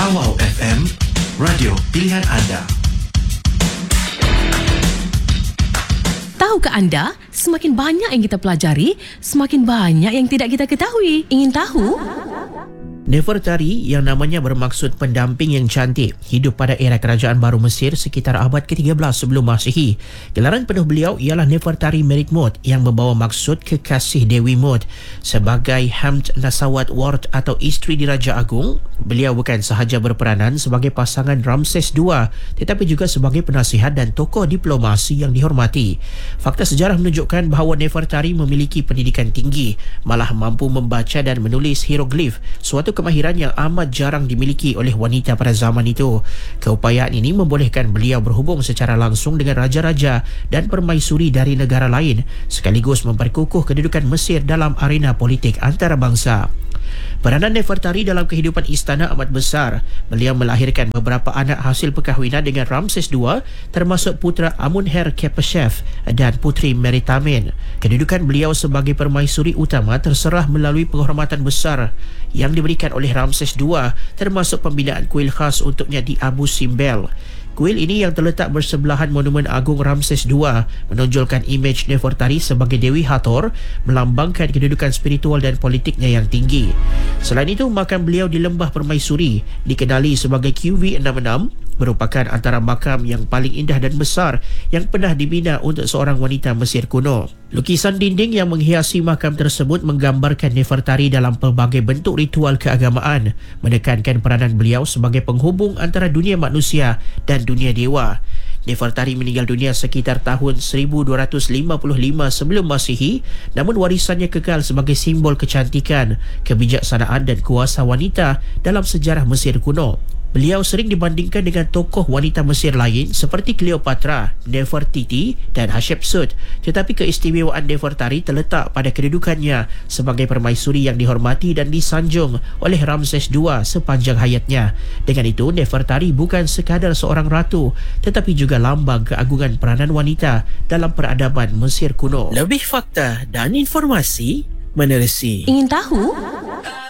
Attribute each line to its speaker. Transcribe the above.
Speaker 1: Tawau FM, radio pilihan anda.
Speaker 2: Tahukah anda, semakin banyak yang kita pelajari, semakin banyak yang tidak kita ketahui. Ingin tahu?
Speaker 3: Nefertari yang namanya bermaksud pendamping yang cantik hidup pada era kerajaan baru Mesir sekitar abad ke-13 sebelum Masihi. Gelaran penuh beliau ialah Nefertari Merik Mut yang membawa maksud kekasih Dewi Mut. Sebagai Hamd Nasawat Ward atau isteri Diraja Agung, beliau bukan sahaja berperanan sebagai pasangan Ramses II tetapi juga sebagai penasihat dan tokoh diplomasi yang dihormati. Fakta sejarah menunjukkan bahawa Nefertari memiliki pendidikan tinggi, malah mampu membaca dan menulis hieroglif, suatu kemahiran yang amat jarang dimiliki oleh wanita pada zaman itu. Keupayaan ini membolehkan beliau berhubung secara langsung dengan raja-raja dan permaisuri dari negara lain, sekaligus memperkukuh kedudukan Mesir dalam arena politik antarabangsa. Peranan Nefertari dalam kehidupan istana amat besar. Beliau melahirkan beberapa anak hasil perkahwinan dengan Ramses II, termasuk putera Amunher-Kepeshef dan puteri Meritamen. Kedudukan beliau sebagai permaisuri utama terserah melalui penghormatan besar yang diberikan oleh Ramses II, termasuk pembinaan kuil khas untuknya di Abu Simbel. Kuil ini yang terletak bersebelahan Monumen Agung Ramses II menonjolkan imej Nefertari sebagai Dewi Hathor, melambangkan kedudukan spiritual dan politiknya yang tinggi. Selain itu, makam beliau di Lembah Permaisuri, dikenali sebagai QV66, merupakan antara makam yang paling indah dan besar yang pernah dibina untuk seorang wanita Mesir kuno. Lukisan dinding yang menghiasi makam tersebut menggambarkan Nefertari dalam pelbagai bentuk ritual keagamaan, menekankan peranan beliau sebagai penghubung antara dunia manusia dan dunia dewa. Nefertari meninggal dunia sekitar tahun 1255 sebelum Masihi, namun warisannya kekal sebagai simbol kecantikan, kebijaksanaan dan kuasa wanita dalam sejarah Mesir kuno. Beliau sering dibandingkan dengan tokoh wanita Mesir lain seperti Cleopatra, Nefertiti dan Hatshepsut, tetapi keistimewaan Nefertari terletak pada kedudukannya sebagai permaisuri yang dihormati dan disanjung oleh Ramses II sepanjang hayatnya. Dengan itu, Nefertari bukan sekadar seorang ratu tetapi juga lambang keagungan peranan wanita dalam peradaban Mesir kuno. Lebih fakta dan informasi menerusi.
Speaker 2: Ingin tahu?